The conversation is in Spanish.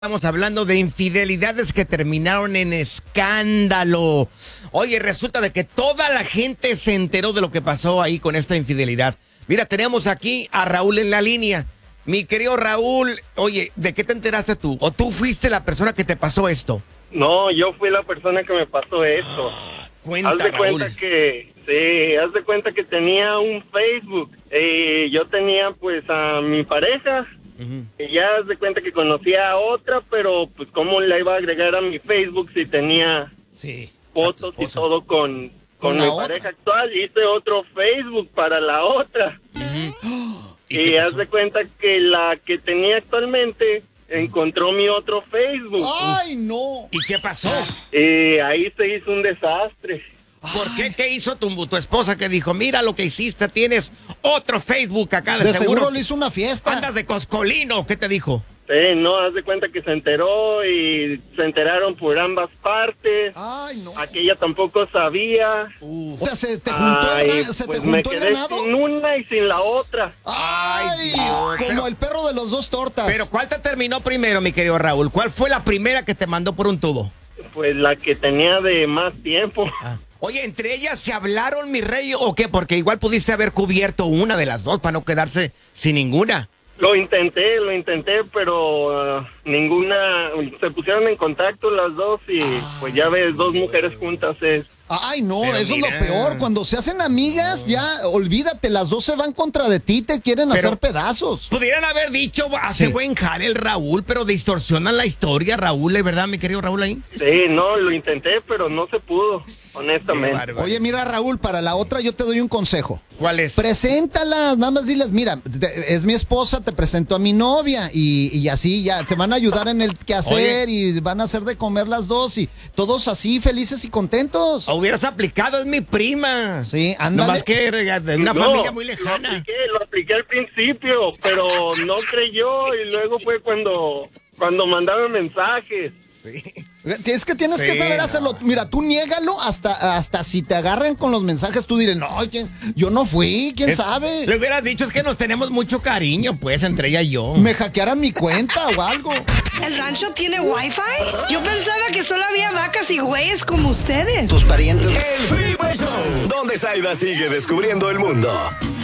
Estamos hablando de infidelidades que terminaron en escándalo. Oye, resulta de que toda la gente se enteró de lo que pasó ahí con esta infidelidad. Mira, tenemos aquí a Raúl en la línea. Mi querido Raúl, oye, ¿de qué te enteraste tú? ¿O tú fuiste la persona que te pasó esto? No, yo fui la persona que me pasó esto. Cuenta, haz de Raúl. cuenta que, haz de cuenta que tenía un Facebook. Yo tenía pues a mi pareja. Y ya haz de cuenta que conocía a otra, pero pues cómo la iba a agregar a mi Facebook si tenía fotos y todo con mi pareja actual. Hice otro Facebook para la otra. Y haz de cuenta que la que tenía actualmente encontró mi otro Facebook. ¡Ay, no! ¿Y qué pasó? Ahí se hizo un desastre. ¿Por qué? ¿Qué hizo tu esposa que dijo, mira lo que hiciste, tienes otro Facebook acá De seguro le hizo una fiesta. ¿Andas de coscolino? ¿Qué te dijo? Sí, no, haz de cuenta que se enteró y se enteraron por ambas partes. Ay, no. Aquella tampoco sabía. O sea, ¿se te juntó, pues me quedé el ganado? sin una y sin la otra. ¡Ay, Dios! como el perro de los dos tortas! Pero ¿cuál te terminó primero, mi querido Raúl? ¿Cuál fue la primera que te mandó por un tubo? Pues la que tenía de más tiempo. Oye, ¿entre ellas se hablaron, mi rey, o qué? Porque igual pudiste haber cubierto una de las dos para no quedarse sin ninguna. Lo intenté, pero ninguna, se pusieron en contacto las dos y pues ya ves, dos mujeres juntas es... Ay, no, Pero eso mira. es lo peor. Cuando se hacen amigas, ya, olvídate, las dos se van contra de ti, te quieren hacer pedazos. Pudieran haber dicho, hace buen jale el Raúl, pero distorsionan la historia, Raúl, ¿es verdad, mi querido Raúl ahí? Sí, no, lo intenté, pero no se pudo, honestamente. Oye, mira, Raúl, para la otra yo te doy un consejo. ¿Cuál es? Preséntalas, nada más diles, mira, es mi esposa, te presento a mi novia y así ya se van a ayudar en el quehacer y van a hacer de comer las dos y todos así felices y contentos. Hubieras aplicado, es mi prima. Sí, ándale. Nomás que de una familia muy lejana. Lo apliqué al principio, pero no creyó y luego fue cuando mandaron mensajes. Sí. Es que tienes que saber hacerlo. Mira, tú niégalo hasta si te agarran con los mensajes, tú dirás, no, yo no fui, quién sabe. Le hubieras dicho, es que nos tenemos mucho cariño, pues, entre ella y yo. Me hackearan mi cuenta o algo. ¿El rancho tiene wifi? Yo pensaba que solo había vacas y güeyes como ustedes. Tus parientes. El Freeway Show, donde Zaida sigue descubriendo el mundo.